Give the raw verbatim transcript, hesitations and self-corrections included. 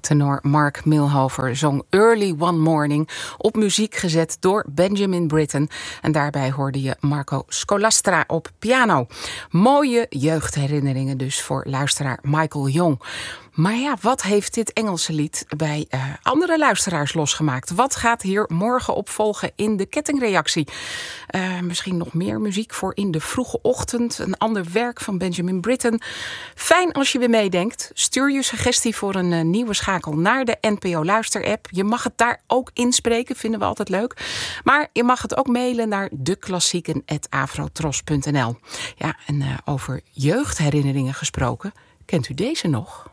Tenor Mark Milhofer zong Early One Morning op muziek gezet door Benjamin Britten. En daarbij hoorde je Marco Scolastra op piano. Mooie jeugdherinneringen dus voor luisteraar Michael Jong. Maar ja, wat heeft dit Engelse lied bij uh, andere luisteraars losgemaakt? Wat gaat hier morgen op volgen in de kettingreactie? Uh, misschien nog meer muziek voor in de vroege ochtend. Een ander werk van Benjamin Britten. Fijn als je weer meedenkt. Stuur je suggestie voor een uh, nieuwe schakel naar de N P O Luister-app. Je mag het daar ook inspreken, vinden we altijd leuk. Maar je mag het ook mailen naar deklassieken apenstaartje afrotros punt n l. Ja, en uh, over jeugdherinneringen gesproken, kent u deze nog?